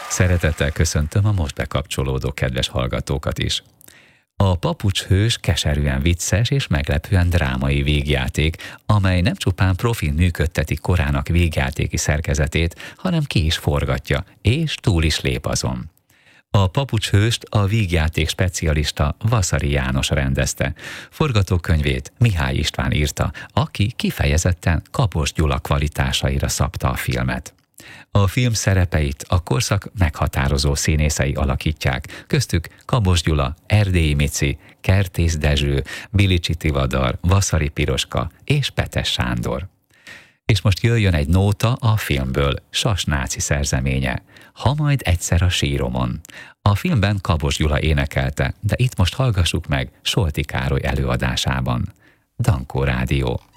Szeretettel köszöntöm a most bekapcsolódó kedves hallgatókat is. A Papucshős keserűen vicces és meglepően drámai vígjáték, amely nem csupán profin működteti korának vígjátéki szerkezetét, hanem ki is forgatja, és túl is lép azon. A Papucshőst a vígjáték specialista Vaszary János rendezte. Forgatókönyvét Mihály István írta, aki kifejezetten Kapos Gyula kvalitásaira szabta a filmet. A film szerepeit a korszak meghatározó színészei alakítják, köztük Kabos Gyula, Erdélyi Mici, Kertész Dezső, Bilicsi Tivadar, Vaszary Piroska és Petes Sándor. És most jöjjön egy nóta a filmből, Sas náci szerzeménye, Ha majd egyszer a síromon. A filmben Kabos Gyula énekelte, de itt most hallgassuk meg Solti Károly előadásában. Dankó Rádió.